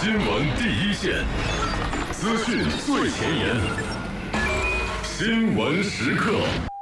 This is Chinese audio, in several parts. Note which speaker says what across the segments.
Speaker 1: 新闻第一线，资讯最前沿，新闻时刻。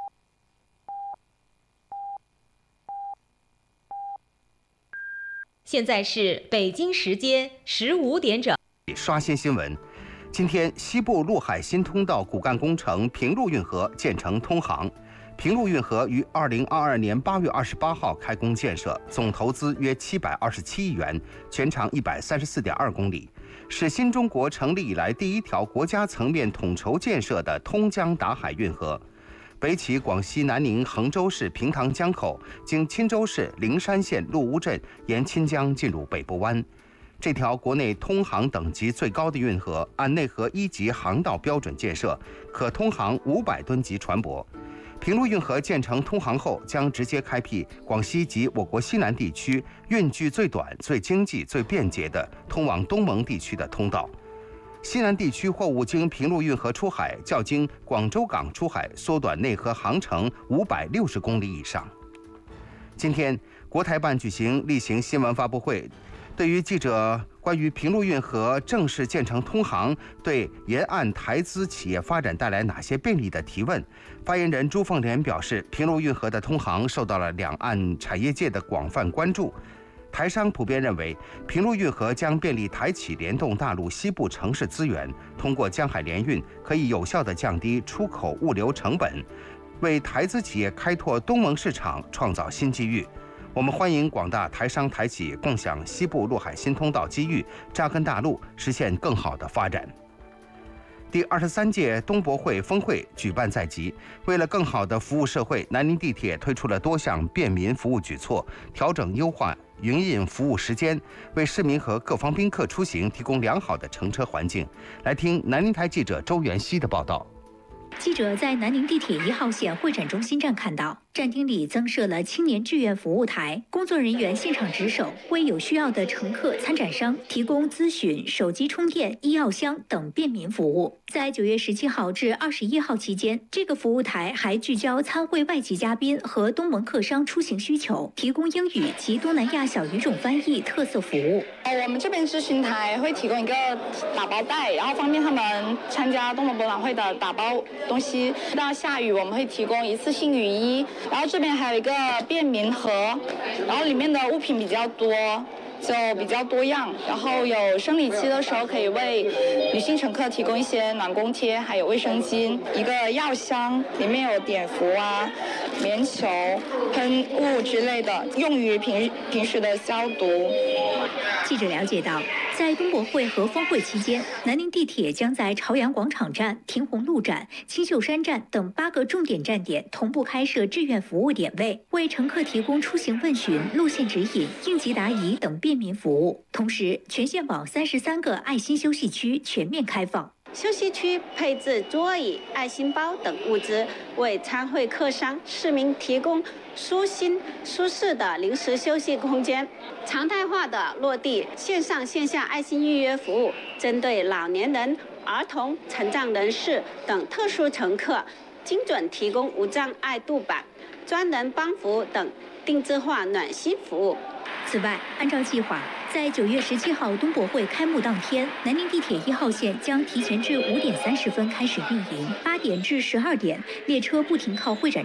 Speaker 2: 现在是北京时间15点整。
Speaker 3: 刷新新闻。今天，西部陆海新通道骨干工程平陆运河建成通航。平陆运河于2022年8月28号开工建设，总投资约727亿元，全长134.2公里，是新中国成立以来第一条国家层面统筹建设的通江达海运河。北起广西南宁衡州市平塘江口，经钦州市灵山县陆乌镇，沿钦江进入北部湾。这条国内通航等级最高的运河，按内河1级航道标准建设，可通航500吨级船舶。平陆运河建成通航后，将直接开辟广西及我国西南地区运距最短、最经济、最便捷的通往东盟地区的通道。西南地区货物经平陆运河出海，较经广州港出海缩短内河航程560公里以上。今天，国台办举行例行新闻发布会，对于记者关于平陆运河正式建成通航对沿岸台资企业发展带来哪些便利的提问，发言人朱凤莲表示，平陆运河的通航受到了两岸产业界的广泛关注。台商普遍认为，平陆运河将便利台企联动大陆西部城市资源，通过江海联运，可以有效地降低出口物流成本，为台资企业开拓东盟市场创造新机遇。我们欢迎广大台商台企共享西部陆海新通道机遇，扎根大陆，实现更好的发展。第23届东博会峰会举办在即，为了更好地服务社会，南宁地铁推出了多项便民服务举措，调整优化营运服务时间，为市民和各方宾客出行提供良好的乘车环境。来听南宁台记者周元熙的报道。
Speaker 4: 记者在南宁地铁1号线会展中心站看到，站厅里增设了青年志愿服务台，工作人员现场值守，为有需要的乘客、参展商提供咨询、手机充电、医药箱等便民服务。在9月17号至21号期间，这个服务台还聚焦参会外籍嘉宾和东盟客商出行需求，提供英语及东南亚小语种翻译特色服务。
Speaker 5: 我们这边咨询台会提供一个打包袋，然后方便他们参加东盟博览会的打包东西。到下雨我们会提供一次性雨衣，然后这边还有一个便民盒，然后里面的物品比较多，就比较多样，然后有生理期的时候可以为女性乘客提供一些暖宫贴，还有卫生巾，一个药箱，里面有碘伏啊、棉球、喷雾之类的，用于平时的消毒。
Speaker 4: 记者了解到，在东博会和峰会期间，南宁地铁将在朝阳广场站、廷宏路站、青秀山站等8个重点站点同步开设志愿服务点位，为乘客提供出行问询、路线指引、应急答疑等便民服务。同时，全线网33个爱心休息区全面开放。
Speaker 6: 休息区配置桌椅、爱心包等物资，为参会客商、市民提供舒心、舒适的临时休息空间。常态化的落地线上线下爱心预约服务，针对老年人、儿童、残障人士等特殊乘客，精准提供无障碍度板、专人帮扶等定制化暖心服务。
Speaker 4: 此外，按照计划，在9月17号东博会开幕当天，南宁地铁1号线将提前至5点30分开始运营，8点至12点，列车不停靠会展